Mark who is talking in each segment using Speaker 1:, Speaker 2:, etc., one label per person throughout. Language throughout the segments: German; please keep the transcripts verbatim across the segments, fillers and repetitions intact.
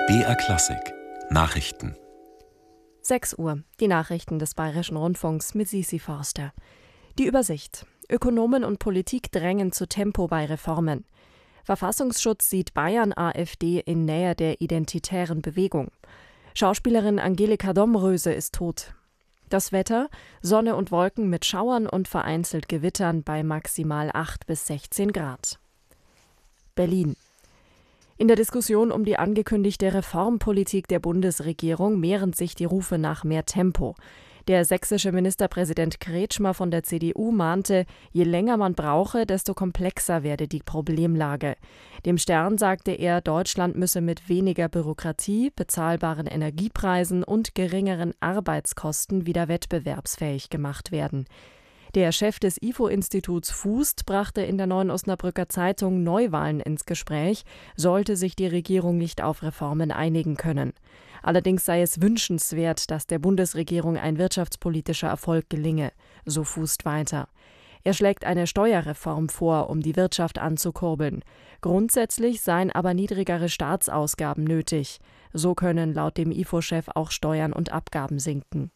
Speaker 1: B R Klassik Nachrichten.
Speaker 2: sechs Uhr, die Nachrichten des Bayerischen Rundfunks mit Sisi Forster. Die Übersicht. Ökonomen und Politik drängen zu Tempo bei Reformen. Verfassungsschutz sieht Bayern-AfD in Nähe der identitären Bewegung. Schauspielerin Angelika Domröse ist tot. Das Wetter: Sonne und Wolken mit Schauern und vereinzelt Gewittern bei maximal acht bis sechzehn Grad. Berlin. In der Diskussion um die angekündigte Reformpolitik der Bundesregierung mehren sich die Rufe nach mehr Tempo. Der sächsische Ministerpräsident Kretschmer von der C D U mahnte, je länger man brauche, desto komplexer werde die Problemlage. Dem Stern sagte er, Deutschland müsse mit weniger Bürokratie, bezahlbaren Energiepreisen und geringeren Arbeitskosten wieder wettbewerbsfähig gemacht werden. Der Chef des I F O-Instituts Fußt brachte in der Neuen Osnabrücker Zeitung Neuwahlen ins Gespräch, sollte sich die Regierung nicht auf Reformen einigen können. Allerdings sei es wünschenswert, dass der Bundesregierung ein wirtschaftspolitischer Erfolg gelinge, so Fußt weiter. Er schlägt eine Steuerreform vor, um die Wirtschaft anzukurbeln. Grundsätzlich seien aber niedrigere Staatsausgaben nötig. So können laut dem I F O-Chef auch Steuern und Abgaben sinken.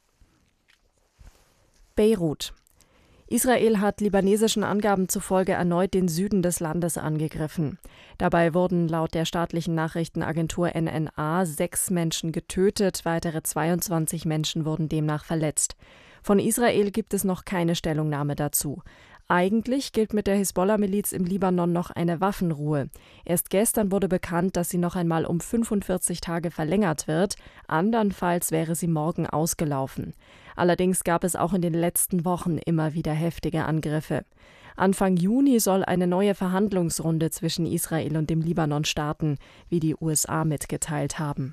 Speaker 2: Beirut. Israel hat libanesischen Angaben zufolge erneut den Süden des Landes angegriffen. Dabei wurden laut der staatlichen Nachrichtenagentur N N A sechs Menschen getötet, weitere zweiundzwanzig Menschen wurden demnach verletzt. Von Israel gibt es noch keine Stellungnahme dazu. Eigentlich gilt mit der Hisbollah-Miliz im Libanon noch eine Waffenruhe. Erst gestern wurde bekannt, dass sie noch einmal um fünfundvierzig Tage verlängert wird. Andernfalls wäre sie morgen ausgelaufen. Allerdings gab es auch in den letzten Wochen immer wieder heftige Angriffe. Anfang Juni soll eine neue Verhandlungsrunde zwischen Israel und dem Libanon starten, wie die U S A mitgeteilt haben.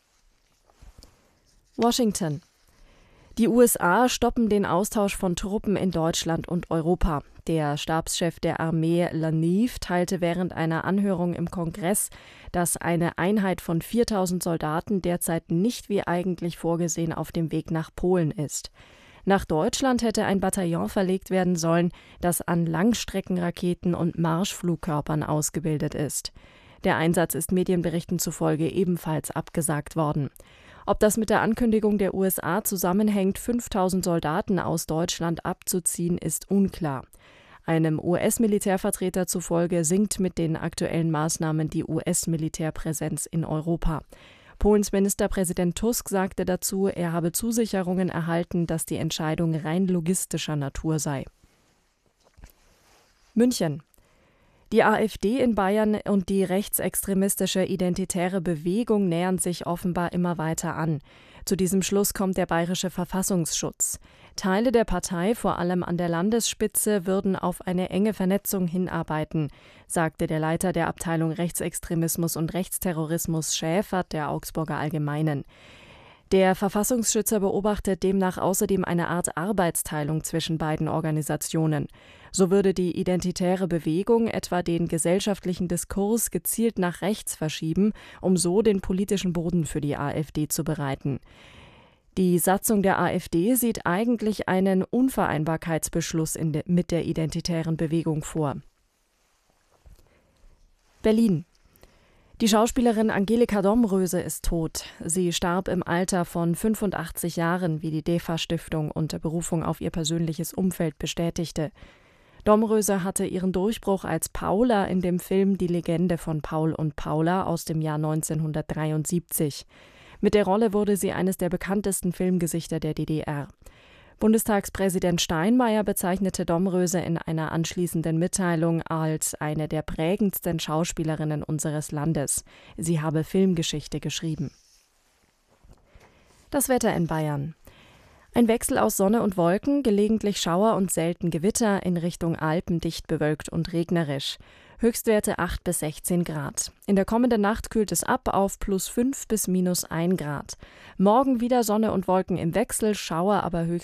Speaker 2: Washington. Die U S A stoppen den Austausch von Truppen in Deutschland und Europa. Der Stabschef der Armee Laniv teilte während einer Anhörung im Kongress, dass eine Einheit von viertausend Soldaten derzeit nicht wie eigentlich vorgesehen auf dem Weg nach Polen ist. Nach Deutschland hätte ein Bataillon verlegt werden sollen, das an Langstreckenraketen und Marschflugkörpern ausgebildet ist. Der Einsatz ist Medienberichten zufolge ebenfalls abgesagt worden. Ob das mit der Ankündigung der U S A zusammenhängt, fünftausend Soldaten aus Deutschland abzuziehen, ist unklar. Einem U S-Militärvertreter zufolge sinkt mit den aktuellen Maßnahmen die U S-Militärpräsenz in Europa. Polens Ministerpräsident Tusk sagte dazu, er habe Zusicherungen erhalten, dass die Entscheidung rein logistischer Natur sei. München. Die AfD in Bayern und die rechtsextremistische Identitäre Bewegung nähern sich offenbar immer weiter an. Zu diesem Schluss kommt der Bayerische Verfassungsschutz. Teile der Partei, vor allem an der Landesspitze, würden auf eine enge Vernetzung hinarbeiten, sagte der Leiter der Abteilung Rechtsextremismus und Rechtsterrorismus Schäfert der Augsburger Allgemeinen. Der Verfassungsschützer beobachtet demnach außerdem eine Art Arbeitsteilung zwischen beiden Organisationen. So würde die identitäre Bewegung etwa den gesellschaftlichen Diskurs gezielt nach rechts verschieben, um so den politischen Boden für die AfD zu bereiten. Die Satzung der AfD sieht eigentlich einen Unvereinbarkeitsbeschluss in de- mit der identitären Bewegung vor. Berlin. Die Schauspielerin Angelika Domröse ist tot. Sie starb im Alter von fünfundachtzig Jahren, wie die D E F A-Stiftung unter Berufung auf ihr persönliches Umfeld bestätigte. Domröse hatte ihren Durchbruch als Paula in dem Film Die Legende von Paul und Paula aus dem Jahr neunzehnhundertdreiundsiebzig. Mit der Rolle wurde sie eines der bekanntesten Filmgesichter der D D R. Bundestagspräsident Steinmeier bezeichnete Domröse in einer anschließenden Mitteilung als eine der prägendsten Schauspielerinnen unseres Landes. Sie habe Filmgeschichte geschrieben. Das Wetter in Bayern. Ein Wechsel aus Sonne und Wolken, gelegentlich Schauer und selten Gewitter, in Richtung Alpen dicht bewölkt und regnerisch. Höchstwerte acht bis sechzehn Grad. In der kommenden Nacht kühlt es ab auf plus fünf bis minus ein Grad. Morgen wieder Sonne und Wolken im Wechsel, Schauer aber höchstens